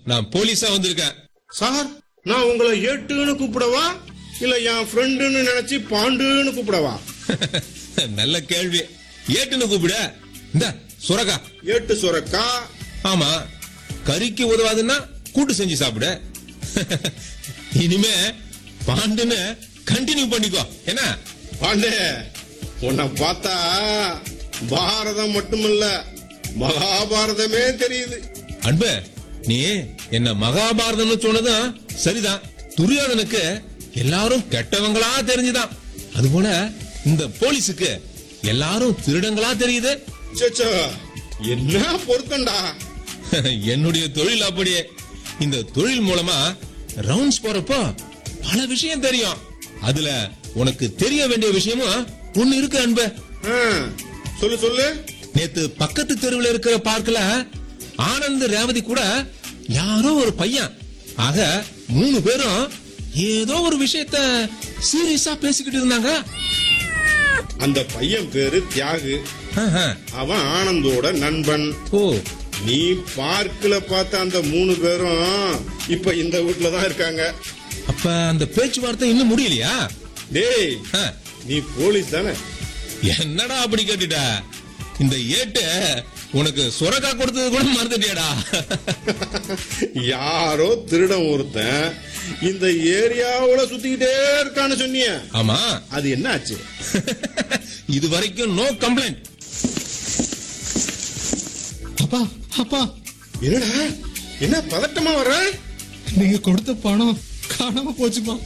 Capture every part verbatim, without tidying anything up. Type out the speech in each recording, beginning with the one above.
நான் போலீஸா வந்திருக்கேன். சார், நான் உங்களை ஏட்டுன்னு கூப்பிடவா இல்ல என் ஃப்ரெண்டுன்னு நினைச்சு பாண்டுன்னு கூப்பிடவா? நல்ல கேள்வி. ஏட்டுன்னு கூப்பிட. இந்த சுரக்கா. ஏட்டு சுரக்கா. ஆமா, கறிக்கு உதவாதுன்னா கூட்டு செஞ்சு சாப்பிட. இனிமே பாண்டுன்னு கண்டினியூ பண்ணிக்கோ. என்ன பாண்டே, உன்னை பார்த்தா பாரதம் மட்டுமல்ல மகாபாரதமே தெரியுது. அன்பு, நீ என்ன மகாபாரதம்னு சொன்னதும் சரிதான். துரியோதனுக்கு எல்லாரும் கெட்டவங்களா தெரிஞ்சுதான். அதுபோல இந்த போலீஸுக்கு எல்லாரும் திருடங்களா தெரியுது. சேச்சோ, என்ன பொருத்தண்டா. என்னுடைய தொழில் அப்படியே. இந்த தொழில் மூலமா ரவுண்ட்ஸ் போறப்போ பல விஷயம் தெரியும். அதுல உனக்கு தெரிய வேண்டிய விஷயமும் ஒண்ணு இருக்கு அன்பு. ஆ, சொல்லு சொல்லு. நேத்து பக்கத்து தெருவில் இருக்கிற பார்க்கல ஆனந்த் ரேவதி கூட யாரோ ஒரு பையன் ஆக மூணு பேரும் ஏதோ ஒரு விஷயத்த சீரியஸா பேசிக்கிட்டு இருந்தாங்க. அந்த பையன் பேரு தியாகு. ஆஹா. அவன் ஆனந்தோட நண்பன். ஓ, நீ பார்க்கல பார்த்த அந்த மூணு பேரும் இப்ப இந்த வீட்டுல தான் இருக்காங்க. அப்ப அந்த பேச்சுவார்த்தை இன்னும் முடியலையா? டேய், ஆ. நீ போலீஸ் தானே? என்னடா அப்படி கேட்டுட்ட? இந்த ஏட்டு உனக்கு சுரக்கா கொடுத்தது கூட மறந்துட்டியாடா? யாரோ திருடன் ஒருத்தன் இந்த ஏரியாவுல சுத்திக்கிட்டே இருக்கான்னு சொன்னிய. ஆமா, அது என்ன ஆச்சு? இது வரைக்கும் நோ கம்ப்ளைண்ட். அப்பா அப்பா, என்னடா, என்ன பதட்டமா வர்ற? நீங்க கொடுத்த பணம் காணாம போச்சுப்பா.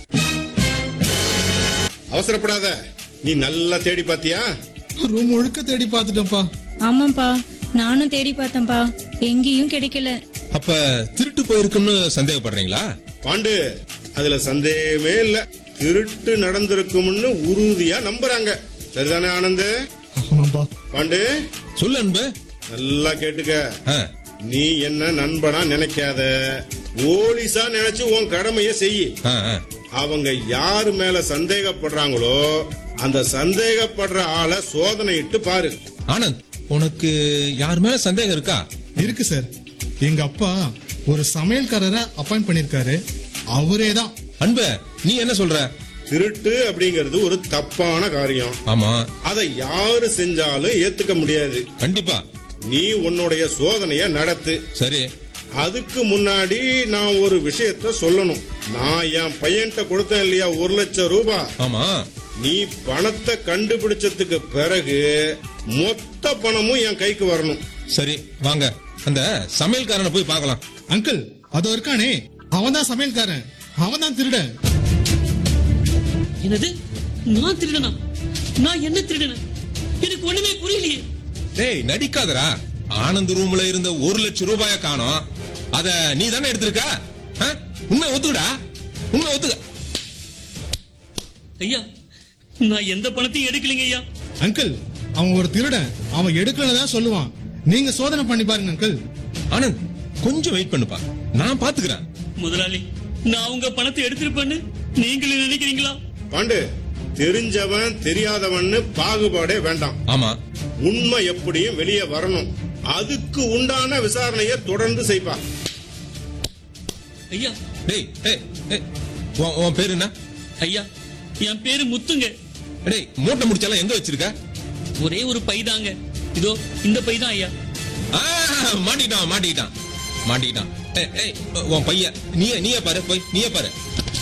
அவசரப்படாத. நீ நல்லா தேடி பாத்தியா? ரூம் முழுக்க தேடி பார்த்துட்டேன்ப்பா. ஆமாப்பா, நானும் தேடி பார்த்தேன்ப்பா, எங்கேயும் கிடைக்கல. அப்ப திருட்டு போயிருக்குன்னு சந்தேகப்படுறீங்களா? பாண்டு, அதுல சந்தேகமே இல்ல. திருட்டு நடந்திருக்கும்னு உறுதியா நம்புறாங்க. சரிதானே ஆனந்த்? ஆமாப்பா. பாண்டு, சொல்லு அன்பு. நல்லா கேட்டுக்க. ஆ. நீ என்ன நண்பனா நினைக்காத. போலீஸா நினைச்சு உன் கடமைய செய். ஆ, ஆ. அவங்க யாரு மேல சந்தேகப்படுறாங்களோ அந்த சந்தேகப்படுற ஆளை சோதனையிட்டு பாரு. ஆனந்த், உனக்கு யார் மேல சந்தேகம் இருக்கா? இருக்கு சார். எங்க அப்பா ஒரு சமையல்காரரை அப்பாயிண்ட் பண்ணிருக்காரு. அவரே தான். அன்பு, நீ என்ன சொல்ற? திருட்டு அப்படிங்கிறது ஒரு தப்பான காரியம். ஆமா, அதை யாரு செஞ்சாலும் ஏத்துக்க முடியாது. கண்டிப்பா. நீ உன்னுடைய சோதனைய நடத்து. சரி. அதுக்கு முன்னாடி நான் ஒரு விஷயத்த சொல்லணும். நான் என் பையன்கிட்ட கொடுத்தேன் இல்லையா ஒரு லட்சம் ரூபாய். ஆமா. நீ பணத்தை கண்டுபிடிச்சதுக்கு பிறகு மொத்த பணமும் என் கைக்கு வரணும். சரி, வாங்க அந்த சமையல்காரனை போய் பார்க்கலாம். அங்கிள், அதோ இருக்கானே, அவன் தான் சமையல்காரன். அவன் தான் திருடன். என்னது? நான் திருடனா? நான் என்ன திருடன? எனக்கு ஒண்ணுமே புரியலையே. டேய், நடிக்காதடா. ஆனந்த் ரூம்ல இருந்த ஒரு லட்சம் ரூபாய காணோம். அத நீ தானே எடுத்திருக்க? ஆ? உண்மை ஒத்துக்கடா. உண்மை ஒத்துக்க. ஐயா, நான் எந்த பணத்தையும் எடுக்கலைங்க ஐயா. அங்கிள், அவன் ஒரு திருடன். அவன் எடுக்கலதான் சொல்லுவான். நீங்க சோதனை பண்ணி பாருங்க அங்கிள். ஆனந்த், கொஞ்சம் வெயிட் பண்ணுப்பா, நான் பாத்துக்கிறேன். முதலாளி, நான் உங்க பணத்தை எடுத்திருப்பேன்னு நீங்களும் நினைக்கிறீங்களா? பாண்டு, தெரிஞ்சவன் தெரியாதவன்னு பாகுபாடே வேண்டாம். ஆமா, உண்மை எப்படியும் வெளியே வரணும். அதுக்கு உண்டான விசாரணையை தொடர்ந்து செய்ப்பா. ஐயா. டேய், டேய், டேய், உன் உன் பேரு என்ன? ஐயா, என் பேரு முத்துங்க. டேய், மூட்டை முடிச்சாலும் எங்க வச்சிருக்க? ஒரே ஒரு பை தாங்க. இதோ இந்த பை தான் ஐயா. ஆ, மாட்டிக்கிட்டான் மாட்டிக்கிட்டான் மாட்டிக்கிட்டான். ஏய், ஏய், உன் பையன் நீயே நீயே பாரு, போய் நீயே பாரு.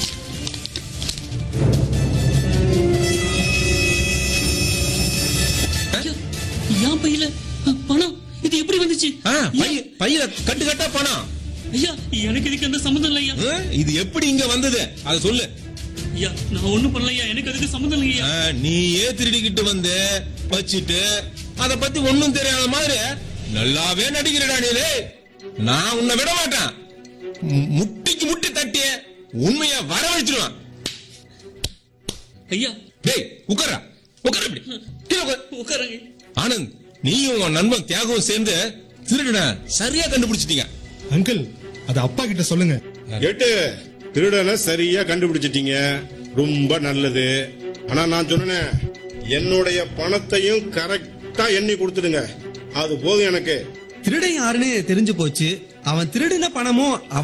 ஐயா, என் பையில பணம் இது எப்படி வந்துச்சு? ஆ, பைய பையில கட்டு கட்டா பணம். ஐயா, எனக்கு இதுக்கு எந்த சம்மந்தம் இல்லை ஐயா. ஆ, இது எப்படி இங்க வந்தது அத சொல்லு. ஐயா, நான் ஒண்ணும் பண்ணலையா, எனக்கு அதுக்கு சம்மந்தம் இல்லையா. ஆ, நீயே திருடிக்கிட்டு வந்து வச்சிட்டு அத பத்தி ஒண்ணும் தெரியாத மாதிரி நல்லாவே நடிக்கிறடா நீ. நான் உன்னை விட மாட்டேன். மு- முட்டிக்கு முட்டி தட்டி உண்மைய வரவழைச்சிருவான். ஐயா. டேய், உட்கார்றா உட்கார. இப்படி கீழே உட்காரு. உட்காருங்க. ஆனந்த், நீயும் உன் நண்பன் தியாகவும் சேர்ந்து திருடனை சரியா கண்டுபிடிச்சிட்டீங்க. அங்கிள், அது அப்பா கிட்ட சொல்லுங்க. எட்டு திருடனை சரியா கண்டுபிடிச்சிட்டீங்க. ரொம்ப நல்லது. ஆனா நான் சொன்னேன், என்னுடைய பணத்தையும் கரெக்டா எண்ணி கொடுத்துடுங்க. அது போதும் எனக்கு. திருடன் யாருன்னு தெரிஞ்சு போச்சு. அவன் திருடின பணமும் அவன்